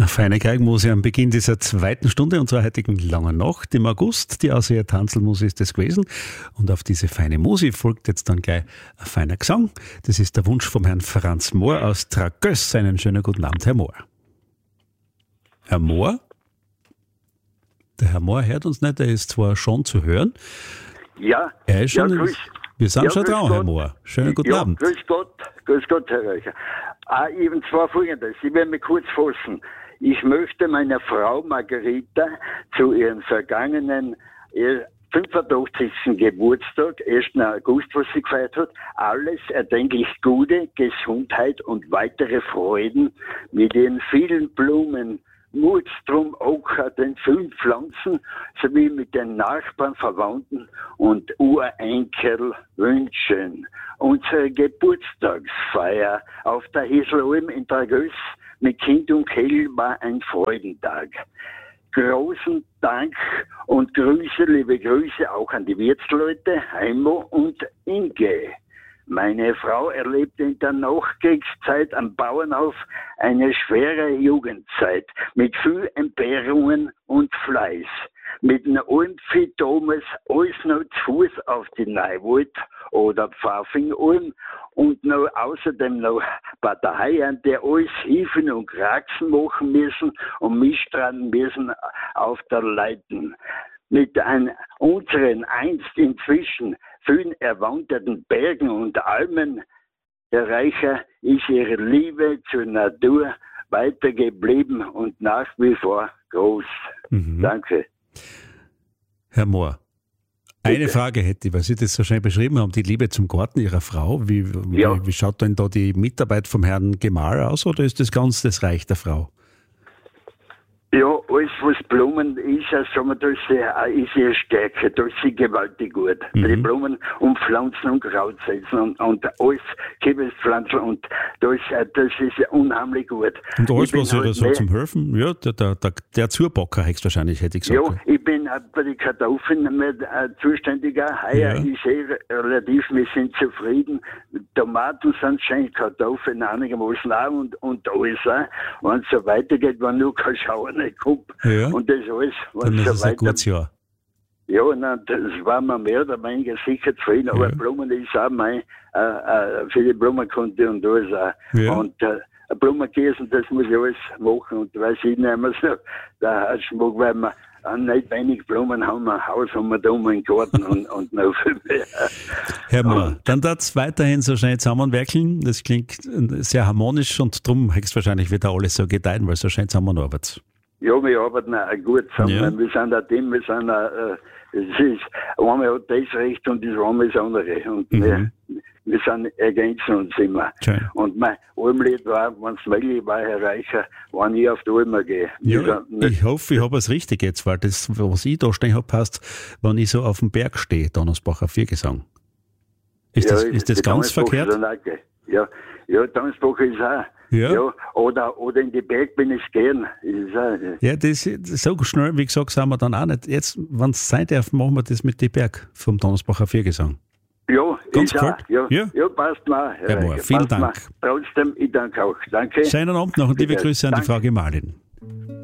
Feine Geigenmusik am Beginn dieser zweiten Stunde unserer heutigen Langen Nacht im August. Die Ausseher Tanzelmusik ist das gewesen. Und auf diese feine Musik folgt jetzt dann gleich ein feiner Gesang. Das ist der Wunsch vom Herrn Franz Mohr aus Tragöss. Einen schönen guten Abend, Herr Mohr. Herr Mohr? Der Herr Mohr hört uns nicht, er ist zwar schon zu hören. Ja, Er ist schon wir sind schon dran, Gott. Herr Mohr. Schönen guten Abend. Grüß Gott, Herr Reicher. Eben zwar Folgendes, ich werde mich kurz fassen. Ich möchte meiner Frau Margarita zu ihrem vergangenen 85. Geburtstag, 1. August, was sie gefeiert hat, alles erdenklich Gute, Gesundheit und weitere Freuden mit ihren vielen Blumen, Mutstrom, Ocker, den vielen Pflanzen sowie mit den Nachbarn, Verwandten und Urenkel wünschen. Unsere Geburtstagsfeier auf der Heselalm in Tragöss mit Kind und Kell war ein Freudentag. Großen Dank und Grüße, liebe Grüße auch an die Wirtsleute Heimo und Inge. Meine Frau erlebte in der Nachkriegszeit am Bauernhof eine schwere Jugendzeit mit viel Entbehrungen und Fleiß. Mit einem Almvieh damals alles noch zu Fuß auf die Neuwald oder Pfaffingalm und noch außerdem noch Bataillern, die alles hieven und kraxen machen müssen und Mistran müssen auf der Leiten. Mit unseren einst inzwischen vielen erwanderten Bergen und Almen der Reicher ist ihre Liebe zur Natur weitergeblieben und nach wie vor groß. Danke. Herr Mohr, eine Frage hätte ich, weil Sie das so schön beschrieben haben, die Liebe zum Garten Ihrer Frau. Wie schaut denn da die Mitarbeit vom Herrn Gemahl aus oder ist das ganz das Reich der Frau? Ja, alles was Blumen ist, sagen wir, das ist ihre Stärke, das ist sie gewaltig gut. Die Blumen und Pflanzen und Krautsetzen und alles, Kiebispflanzen und das ist unheimlich gut. Und alles, was ihr so zum Helfen, ja, der Zurbacker hätte ich gesagt. Ja, ich bin bei den Kartoffeln mit zuständiger. Heuer ist relativ, wir sind zufrieden. Tomaten sind schön, Kartoffeln einigermaßen auch und alles auch. Wenn es so weitergeht, wenn nur kein Schauer nicht kommt. Ja. Und das alles, dann ist es ein gutes Jahr. Ja, nein, das war mir mehr oder weniger sicher zufrieden, aber Blumen ist auch mein, für die Blumenkunde und alles auch. Ja. Und Blumengießen, das muss ich alles machen und weiß ich nicht mehr so, der Schmuck, weil wir nicht wenig Blumen haben, ein Haus haben wir da um den Garten und noch viel mehr. Herr Mohr, dann darf weiterhin so schnell zusammenwerkeln, das klingt sehr harmonisch und darum höchstwahrscheinlich wird da alles so gedeihen, weil so schnell zusammenarbeitet. Ja, wir arbeiten auch gut zusammen. Ja. Wir sind ein Team, wir sind es ist, einmal hat das Recht und das andere das andere. Und wir sind ergänzen uns immer. Schön. Und mein Almlied war, wenn es möglich war, Herr Reicher, wenn ich auf die Alme gehe. Ja, ich hoffe, ich habe es richtig jetzt, weil das, was ich da stehen habe, passt, wenn ich so auf dem Berg stehe, Donnersbacher Viergesang. Ist das ganz verkehrt? Ja, Donnersbacher ist auch. Ja, oder in die Berg bin ich gern. Ja, das so schnell, wie gesagt, sind wir dann auch nicht. Jetzt, wenn es sein darf, machen wir das mit die Berg vom Donnersbacher Viergesang. Ja, ganz cool. Ja, passt mal. Herr Mohr, vielen Dank. Trotzdem, ich danke auch. Danke. Schönen Abend noch und liebe Grüße an die Frau Gemahlin.